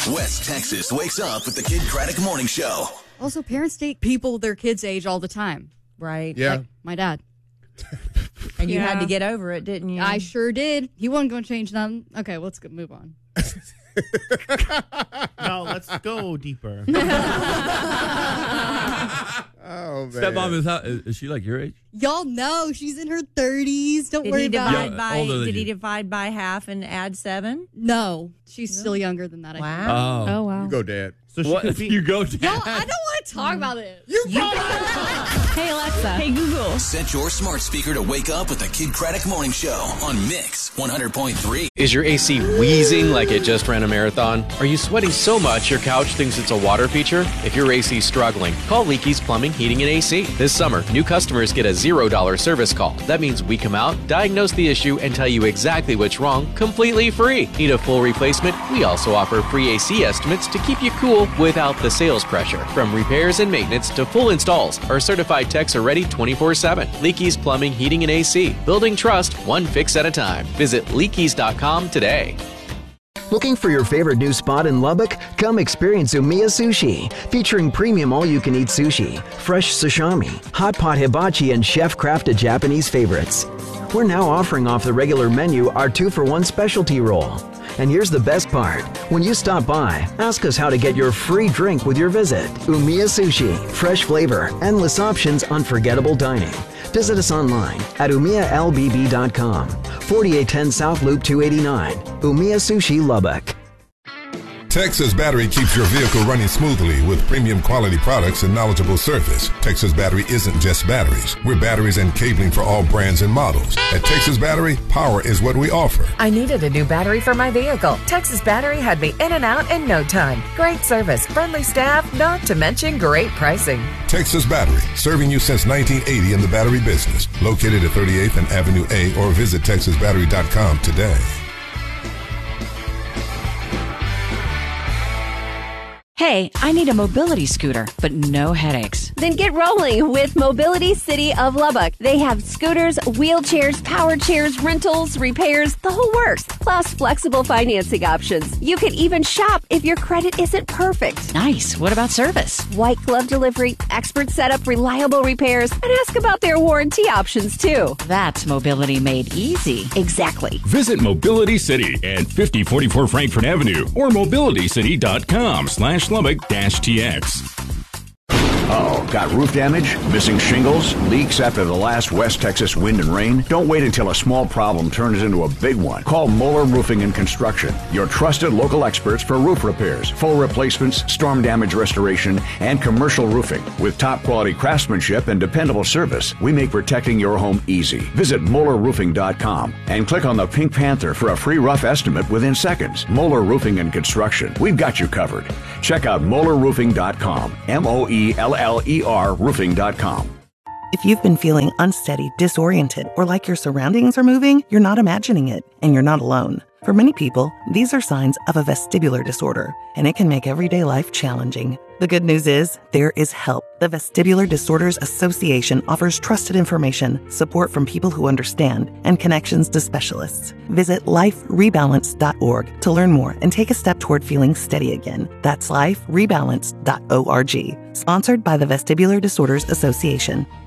West Texas wakes up with the Kid Craddock Morning Show. Also, parents date people their kids' age all the time. Right. Yeah. Like my dad. And you had to get over it, didn't you? I sure did. He wasn't going to change nothing. Okay, let's move on. No, let's go deeper. Oh, man. Stepmom, is she like your age? Y'all know she's in her 30s. Don't worry about it. older than Did he you. divide by half and add 7? No, she's still younger than that. I think. Wow. Oh, wow. You go, Dad. So she what? could be. You go Y'all, I don't want to talk about it. Hey, Alexa. Hey, Google. Set your smart speaker to wake up with the Kid Craddock Morning Show on Mix 100.3. Is your AC wheezing like it just ran a marathon? Are you sweating so much your couch thinks it's a water feature? If your AC is struggling, call Leakey's Plumbing, Heating, and AC. This summer, new customers get a $0 service call. That means we come out, diagnose the issue, and tell you exactly what's wrong, completely free. Need a full replacement? We also offer free AC estimates to keep you cool without the sales pressure. From repairs and maintenance to full installs, our certified techs are ready 24/7. Leakey's Plumbing, Heating, and AC. Building trust, one fix at a time. Visit leakeys.com today. Looking for your favorite new spot in Lubbock? Come experience Umiya Sushi, featuring premium all-you-can-eat sushi, fresh sashimi, hot pot hibachi, and chef-crafted Japanese favorites. We're now offering off the regular menu our 2-for-1 specialty roll. And here's the best part. When you stop by, ask us how to get your free drink with your visit. Umiya Sushi, fresh flavor, endless options, unforgettable dining. Visit us online at umiyalbb.com, 4810 South Loop 289, Umiya Sushi, Lubbock. Texas Battery keeps your vehicle running smoothly with premium quality products and knowledgeable service. Texas Battery isn't just batteries. We're batteries and cabling for all brands and models. At Texas Battery, power is what we offer. I needed a new battery for my vehicle. Texas Battery had me in and out in no time. Great service, friendly staff, not to mention great pricing. Texas Battery, serving you since 1980 in the battery business. Located at 38th and Avenue A, or visit texasbattery.com today. Hey, I need a mobility scooter, but no headaches. Then get rolling with Mobility City of Lubbock. They have scooters, wheelchairs, power chairs, rentals, repairs, the whole works, plus flexible financing options. You can even shop if your credit isn't perfect. Nice. What about service? White glove delivery, expert setup, reliable repairs, and ask about their warranty options too. That's mobility made easy. Exactly. Visit Mobility City at 5044 Frankfurt Avenue or mobilitycity.com/Lubbock-TX. Uh-oh, got roof damage, missing shingles, leaks after the last West Texas wind and rain? Don't wait until a small problem turns into a big one. Call Moeller Roofing and Construction, your trusted local experts for roof repairs, full replacements, storm damage restoration, and commercial roofing. With top quality craftsmanship and dependable service, we make protecting your home easy. Visit MoellerRoofing.com and click on the Pink Panther for a free rough estimate within seconds. Moeller Roofing and Construction, we've got you covered. Check out MoellerRoofing.com, MoELLER roofing.com. If you've been feeling unsteady, disoriented, or like your surroundings are moving, you're not imagining it, and you're not alone. For many people, these are signs of a vestibular disorder, and it can make everyday life challenging. The good news is, there is help. The Vestibular Disorders Association offers trusted information, support from people who understand, and connections to specialists. Visit liferebalance.org to learn more and take a step toward feeling steady again. That's liferebalance.org. Sponsored by the Vestibular Disorders Association.